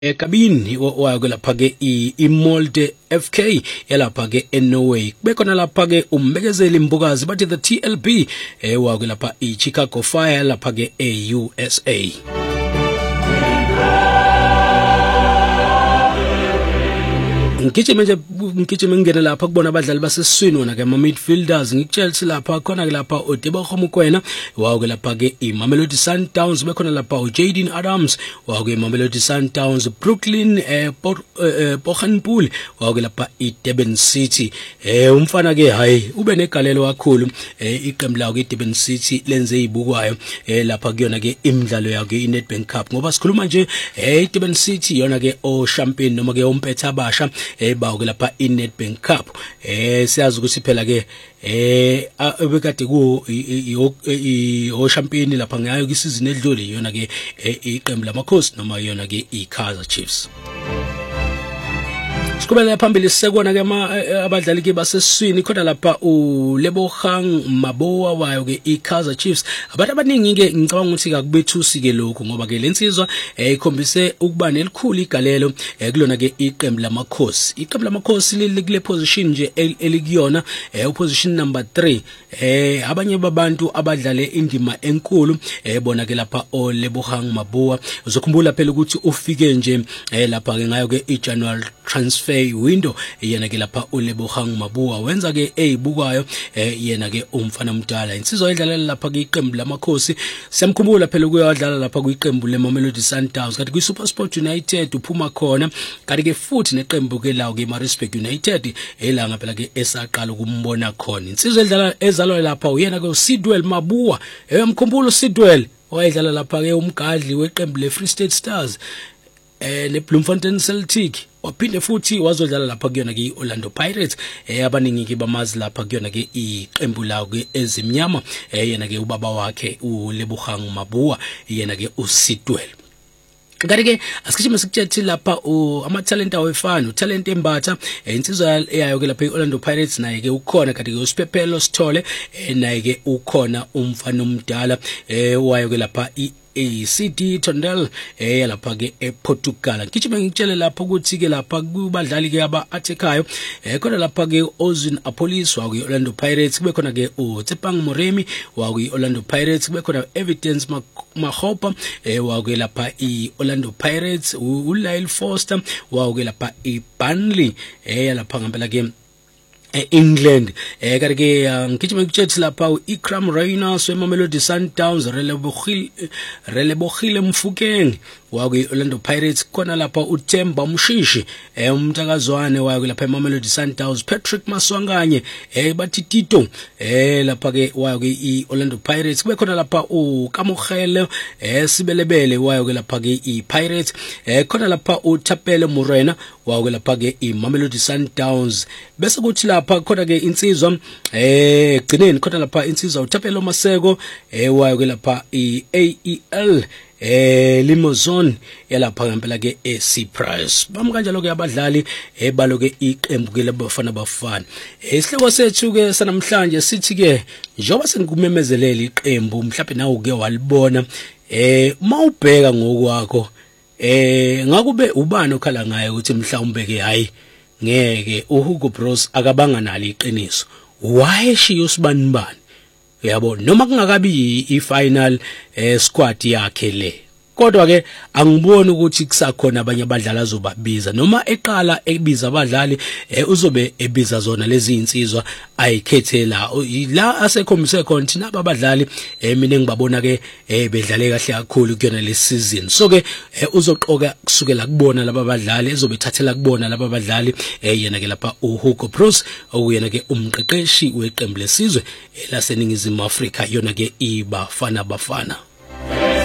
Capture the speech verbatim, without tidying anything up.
ekabini wayo lapha ke iMolde F K yalapha ke eNorway bekhona lapha ke umbekezeli Mbukazi bathi the T L B eh wayo lapha iChicago Fire lapha ke e-U S A. Ngikitshime nje ngikitshime ngene lapha kubona abadlali basesiswini wona ke ama midfielders ngikutshelisi lapha khona ke lapha uDebo Mukwena wawo ke lapha ke iMamelodi Sundowns bekhona lapha uJaden Adams wawo ke iMamelodi Sundowns Brooklyn eh Bohanpool wawo ke lapha iDurban City eh umfana ke hayi ube negalelo kakhulu eh iqembu lawo ke iDurban City lenze izibukwayo eh lapha kuyona ke imidlalo yakhe iNedbank Cup ngoba sikhuluma nje eh iDurban City yona ke o champion noma ke umpetha abasha eh bawo ke lapha iNedbank Cup eh siyazi ukuthi phela ke eh ebekade ku o champion lapha ngayo ke isizini edlule yona ke iqembu lamakhosi noma yona ke iKaizer Chiefs. Sikubela phambili sisekona ke abadlali ke basesiswini khona lapha uLebogang Maboa wayo ke iKaizer Chiefs abantu abaningi ke ngicabanga ukuthi akubethusi ke lokho ngoba ke lensizwa ikhombise ukuba nelikhulu igalelo kulona ke iqembu lamakhosi iqembu lamakhosi likule position nje elikuyona position number three eh abanye babantu abadlale indima enkulu bona ke lapha oLebogang Maboa uzokhumbula phela ukuthi ufike nje lapha ke ngayo ke iJanuary transfer window yena ke lapha uLebogang Maboa wenza ke ezibukwayo yena ke umfana mdala insizwa edlalela lapha ke iqembu lamakhosi siyamkhumbula phela ukuyadlala lapha kwiqembu leMamelodi Sundowns kanti kwiSuperSport United uphuma khona kanti ke futhi neqembu ke lawo ke Maritzburg United elanga phela ke esaqala ukumbona khona insizwa edlala ezalwa lapha uyena ke uSidwell Maboa eyamkhumbula uSidwell wayedlala lapha ke umgadli weqembu leFree State Stars eh neBloemfontein Celtic waphinde futhi wazodlala lapha kuyona ke iOrlando Pirates eh abaningi ke bamazi lapha kuyona ke iqembu lawo ke ezimnyama eh yena ke ubaba wakhe uLebogang Maboa yena ke uSidwell. Kanti ke asikishime sikutshela lapha ama talent awefana utalent embatha insizwa eyayo ke lapha iOrlando Pirates naye ke ukhona kanti ke uSiphephelo Sithole naye ke ukhona umfana omdala eh wayo ke lapha e C D Tondela eh lapha ke ePortugal ngitshime ngitshele lapha ukuthi ke lapha kubadlali ke aba athekayo eh khona lapha ke Ozin Apolis wa ku Orlando Pirates kube khona ke uTsepang Moremi wa ku Orlando Pirates kube khona Evidence Mahopa eh wa ku lapha iOrlando Pirates uLyle Foster wa ku lapha iBurnley eh lapha ngempela ke England eh kanti ke ngikitshima ngitshela lapha uIkram Raina weMamelodi Sundowns Relebogile Relebogile Mfukeng waku Orlando Pirates khona lapha uThemba Mshishi eh umntakazwane wayo lapha eMamelodi Sundowns Patrick Maswanganye eh bathi Tito eh lapha ke wayo ke iOrlando Pirates kube khona lapha uKamogele eh Sibelebele wayo ke lapha ke iPirates eh khona lapha uThapelo Morena wayo ke lapha ke iMamelodi Sundowns bese kuthi lapha khona ke insizwa eh gcineni khona lapha insizwa uThapelo Maseko eh wayo ke lapha iA E L eh Limozone yalapha ngempela ke eCyprus bam kanjalo ke abadlali ebalo ke iqembu ke labafana bafana isihloko sethu ke sanamhlanje sithi ke njoba sengikumemezelela iqembu mhlawumbe nawe uke walibona eh mawubheka ngokwakho eh ngakube ubani okhala ngaye ukuthi mhlawumbe ke hayi ngeke uHugo Bros akabanga nalo iqiniso wayeshiya usibani bani yabo noma kungakabi ifinal eh squad yakhe le kodwa ke angiboni ukuthi kusakhona abanye abadlali azobabiza noma eqala ebiza abadlali uzobe ebiza zona lezi insizwa ayikhethela la asekhombise khona thina abadlali mina ngibabona ke bedlale kahle kakhulu kuyona le season so ke uzoqoka kusukela kubona laba badlali ezobe thathela kubona laba badlali yena ke lapha uHugo Bros okuyena ke umqeqeshi weqembu lesizwe laseningizimu Afrika yona ke iBafana Bafana.